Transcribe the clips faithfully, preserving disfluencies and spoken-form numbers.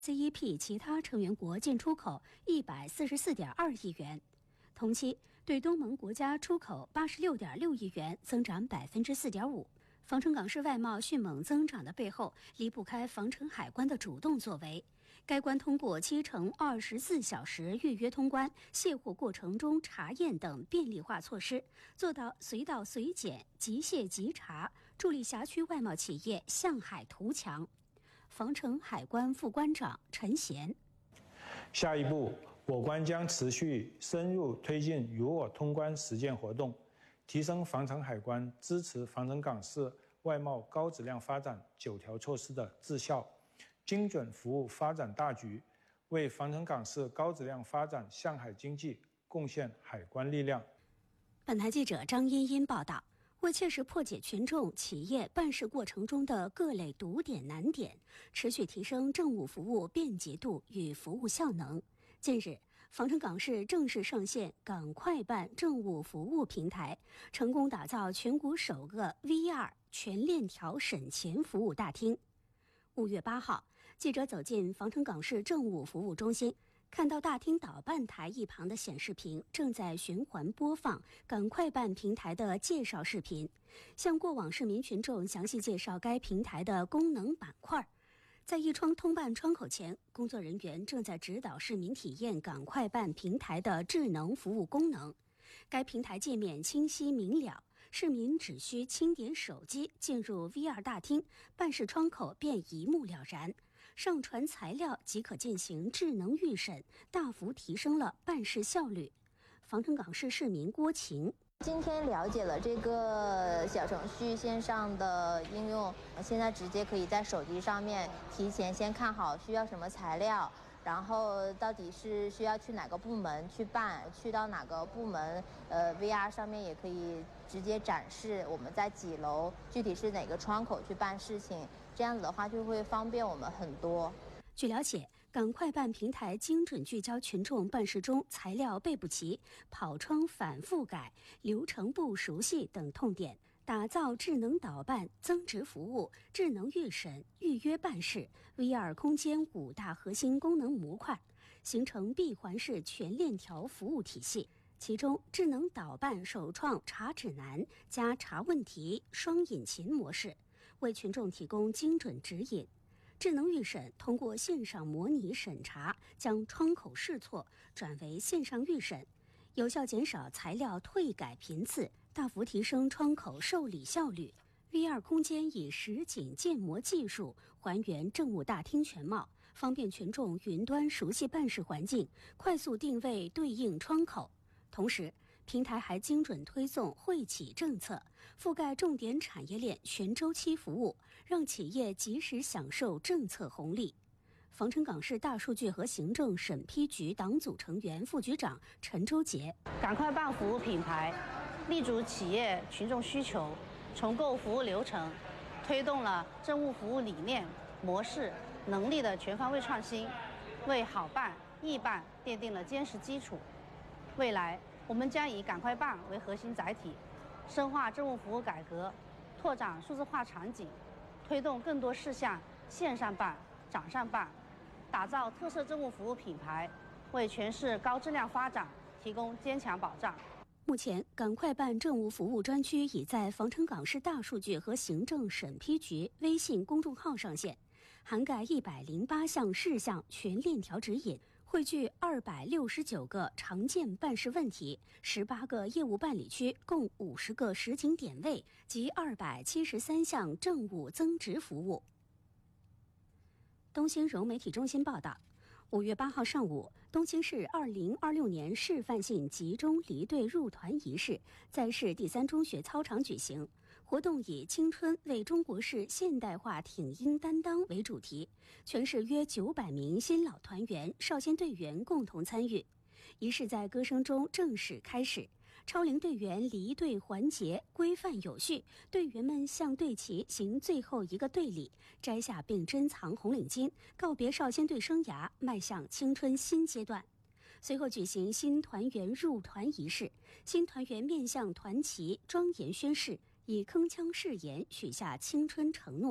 C E P 其他成员国进出口一百四十四点二亿元，同期对东盟国家出口八十六点六亿元，增长百分之四点五。防城港市外贸迅猛增长的背后，离不开防城海关的主动作为。该关通过七乘二十四小时预约通关、卸货过程中查验等便利化措施，做到随到随检、即卸即查，助力辖区外贸企业向海图强。防城海关副关长陈贤： 下一步，我关将持续深入推进与我通关实践活动，提升防城海关支持防城港市外贸高质量发展九条措施的质效，精准服务发展大局，为防城港市高质量发展向海经济贡献海关力量。 本台记者张茵茵报道。为切实破解群众企业办事过程中的各类堵点难点，持续提升政务服务便捷度与服务效能，近日，防城港市正式上线港快办政务服务平台，成功打造全国首个 V R 全链条审前服务大厅。五月八号，记者走进防城港市政务服务中心，看到大厅导办台一旁的显示屏正在循环播放港快办平台的介绍视频，向过往市民群众详细介绍该平台的功能板块。在一窗通办窗口前，工作人员正在指导市民体验港快办平台的智能服务功能。该平台界面清晰明了，市民只需轻点手机进入 V R 大厅，办事窗口便一目了然，上传材料即可进行智能预审，大幅提升了办事效率。防城港市市民郭晴： 今天了解了这个小程序线上的应用，现在直接可以在手机上面提前先看好需要什么材料，然后到底是需要去哪个部门去办，去到哪个部门，呃 V R 上面也可以直接展示我们在几楼，具体是哪个窗口去办事情，这样子的话就会方便我们很多。 据了解，港快办平台精准聚焦群众办事中材料备不齐、跑窗反复改、流程不熟悉等痛点，打造智能导办、增值服务、智能预审、预约办事 V R 空间五大核心功能模块，形成闭环式全链条服务体系。其中，智能导办首创查指南加查问题双引擎模式，为群众提供精准指引。智能预审通过线上模拟审查，将窗口试错转为线上预审，有效减少材料退改频次，大幅提升窗口受理效率。V R 空间以实景建模技术还原政务大厅全貌，方便群众云端熟悉办事环境，快速定位对应窗口。同时，平台还精准推送惠企政策，覆盖重点产业链全周期服务，让企业及时享受政策红利。防城港市大数据和行政审批局党组成员、副局长陈周杰： 港快办服务品牌立足企业群众需求，重构服务流程，推动了政务服务理念、模式、能力的全方位创新，为好办、易办奠定了坚实基础。未来，我们将以港快办为核心载体，深化政务服务改革，拓展数字化场景，推动更多事项线上办、掌上办，打造特色政务服务品牌，为全市高质量发展提供坚强保障。 目前，港快办政务服务专区已在防城港市大数据和行政审批局微信公众号上线，涵盖一百零八项事项全链条指引，汇聚二百六十九个常见办事问题、十八个业务办理区，共五十个实景点位及二百七十三项政务增值服务。东兴融媒体中心报道，五月八号上午，东兴市二零二六年示范性集中离队入团仪式在市第三中学操场举行。活动以青春为中国式现代化挺英担当为主题，全市约九百名新老团员、少先队员共同参与。仪式在歌声中正式开始，超龄队员离队环节规范有序，队员们向队旗行最后一个队礼，摘下并珍藏红领巾，告别少先队生涯，迈向青春新阶段。随后举行新团员入团仪式，新团员面向团旗庄严宣誓，以铿锵誓言许下青春承诺。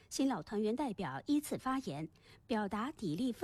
新老团员代表依次发言，表达砥砺奋